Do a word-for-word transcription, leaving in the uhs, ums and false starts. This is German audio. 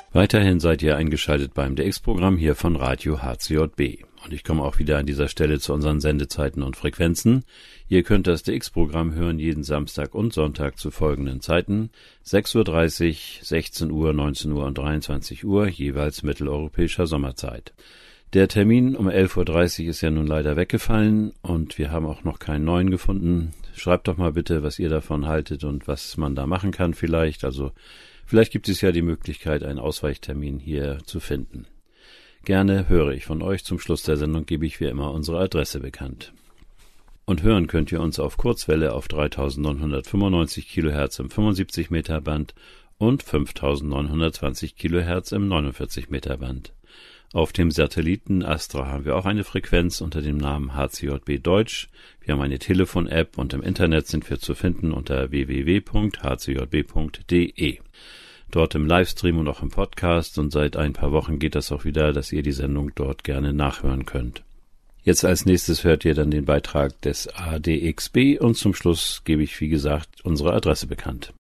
Weiterhin seid ihr eingeschaltet beim D X-Programm hier von Radio H C J B. Und ich komme auch wieder an dieser Stelle zu unseren Sendezeiten und Frequenzen. Ihr könnt das D X-Programm hören jeden Samstag und Sonntag zu folgenden Zeiten: sechs Uhr dreißig, sechzehn Uhr, neunzehn Uhr und dreiundzwanzig Uhr, jeweils mitteleuropäischer Sommerzeit. Der Termin um elf Uhr dreißig ist ja nun leider weggefallen und wir haben auch noch keinen neuen gefunden. Schreibt doch mal bitte, was ihr davon haltet und was man da machen kann vielleicht. Also vielleicht gibt es ja die Möglichkeit, einen Ausweichtermin hier zu finden. Gerne höre ich von euch. Zum Schluss der Sendung gebe ich wie immer unsere Adresse bekannt. Und hören könnt ihr uns auf Kurzwelle auf dreitausendneunhundertfünfundneunzig Kilohertz im fünfundsiebzig Meter Band und fünftausendneunhundertzwanzig Kilohertz im neunundvierzig Meter Band. Auf dem Satelliten Astra haben wir auch eine Frequenz unter dem Namen H C J B Deutsch. Wir haben eine Telefon-App und im Internet sind wir zu finden unter w w w punkt h c j b punkt d e. Dort im Livestream und auch im Podcast, und seit ein paar Wochen geht das auch wieder, dass ihr die Sendung dort gerne nachhören könnt. Jetzt als nächstes hört ihr dann den Beitrag des A D X B und zum Schluss gebe ich, wie gesagt, unsere Adresse bekannt.